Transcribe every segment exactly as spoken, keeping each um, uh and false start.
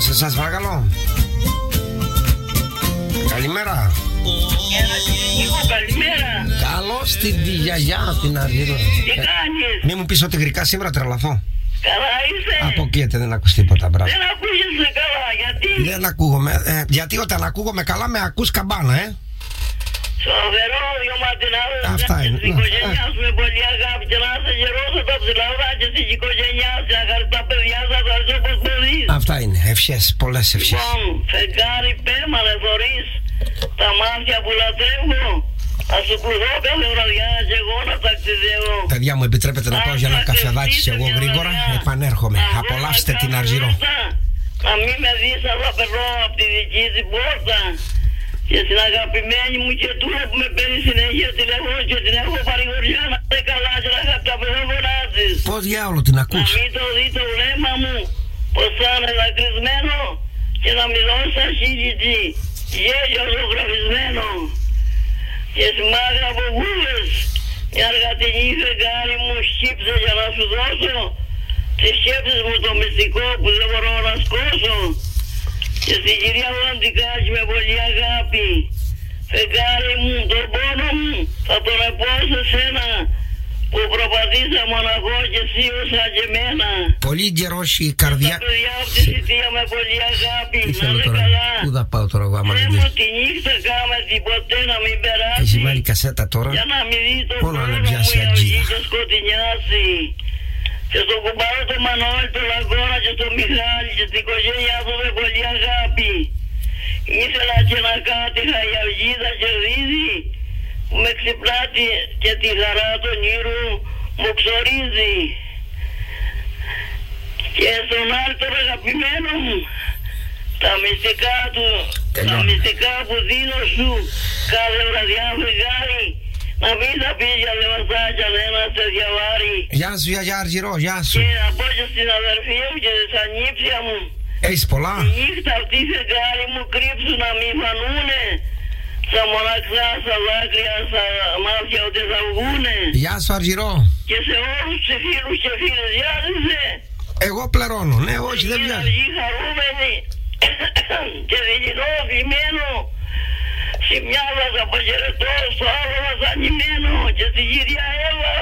σε εσάς παρακαλώ. Καλημέρα. Καλημέρα. Καλώς την τη γιαγιά την Αργύρο. Τι κάνεις? Μη μου πεις ότι γρικά σήμερα τρελαθώ. Καλά είσαι? Αποκλείεται, δεν ακούς τίποτα, μπράβο. Δεν ακούγεσαι καλά, γιατί? Δεν ακούγομαι, ε, γιατί όταν ακούγομαι καλά με ακούς καμπάνα, ε. Σοβερό, δυο ματινάδες. Αυτά είναι. Στην οικογένειά σου με πολύ αγάπη και να είσαι γερός τα ψηλά και στην οικογένειά σου. Να χαρείς τα παιδιά σου, θα ζω όπως μπορείς. Αυτά είναι, ευχές, πολλές ευχές. Λοιπόν, φεγγάρι πέμανε θωρείς τα μάτια που λατρεύω. Θα σου κλουδώ κάθε βραδιά και εγώ να ταξιδεύω. Παιδιά μου, επιτρέπετε να πάω για ένα καφεδάκι και εγώ γρήγορα. Επανέρχομαι. Απολαύστε την Αργυρό. Να μην με δεις, αλλά περνώ από τη δική την πόρτα. Και στην αγαπημένη μου και τούρα που με παίρνει συνέχεια τηλέφωνο και την έχω παρηγοριά να είναι καλά και να είχα τα παιδιά φωνάζεις. Πώς διάολο την ακούς? Να μην το δει το βλέμμα μου πως θα είναι δακρυσμένο και να μην δώσει σαν χίλιτσι γέλιο ζωγραφισμένο. Και σημάδια από βούλες μια εργατική φεγγάρι μου σκύψε για να σου δώσω τις σκέψεις μου το μυστικό που δεν μπορώ να σκόσω. Και στην κυρία Βαντικάκη με πολύ αγάπη, φεγγάρι μου, τον πόνο μου θα τον επώ σε σένα που προπατήσα μοναχό και εσύ όσα και εμένα. Πολύ καιρός η καρδιά. Τα παιδιά από τη θητεία με πολύ αγάπη, Τι να θέλω είναι τώρα, καλά. πού θα πάω τώρα εγώ άμα Δεν δεν μου δεις? τη νύχτα κάμε τίποτε να μην περάσει. Έχει βάλει κασέτα τώρα. Για να μην δει το Μόνο να χρόνο μου πιάσει η αυγή αγγίδα. και σκοτεινιάσει. Και στον κουμπάρο το Μανώλη, το Λαγκώνα και στο Μιχάλη και στην οικογένειά του με πολύ αγάπη. Ήθελα και να κάτυχα η αυγίδα και ρύζι που με ξυπνάτη και τη χαρά των ήρου μου ξορίζει. Και στον άλλο τον αγαπημένο μου τα μυστικά του, τα μυστικά που δίνω σου κάθε βραδιά φεγγάρι. Να μην τα πεις για λεβαστάκια, δεν να σε διαβάρει. Γεια σου γιαγιά Αργυρό, γεια σου. Και να πω και στην αδερφή μου και στα νύψια μου. Έχεις πολλά? Τη νύχτα αυτή φεγγάρι μου κρύψουν να μην φανούνε. Στα μοναξιά, στα δάκρυα, στα μάτια ότι θα βγούνε. Γεια σου Αργυρό. Και σε όλους τους φίλους και φίλες βιάζεσαι. Εγώ πληρώνω, ναι, όχι δεν Είναι βιάζει. αργή χαρούμενη και δειλινό αφημένο. Σημειάζα θα αποχαιρετώ στο άλλο βασανημένο και στη κυρία Εύα.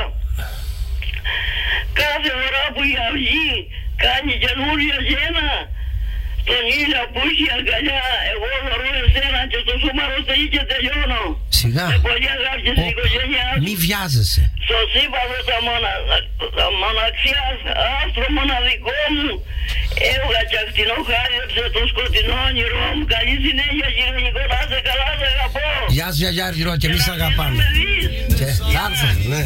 Κάθε φορά που η αυγή κάνει καινούρια γένα, τον ήλιο που έχει αγκαλιά, εγώ θωρώ εσένα και στο σώμα ροσταγεί και τελειώνω. Σιγά. Με πολύ αγάπη και στην οικογένειά σου. Μη βιάζεσαι. Στο σύμπαντο τα, μονα... τα μοναξιά, άστρο μοναδικό μου, έβγα και ακτινοχάριεψε το σκοτεινό όνειρό μου. Καλή συνέχεια κύριε Νικολά, σε καλά, σε αγαπώ. Γεια σου γιαγιά Αργυρό και εμείς αγαπάμε. Και θα έρθω, ναι.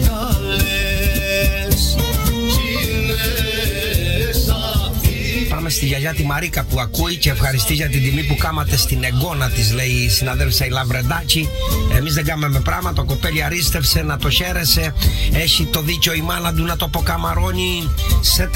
Πάμε στη γιαγιά τη Μαρίκα που ακούει και ευχαριστεί για την τιμή που κάματε στην εγγόνα της, λέει η συναδέλφισσα η Λαμπρεντάκη. Εμείς δεν κάμαμε πράγμα, το κοπέλι αρίστευσε να το χαίρεσε. Έχει το δίκιο η μάνα του να το αποκαμαρώνει σε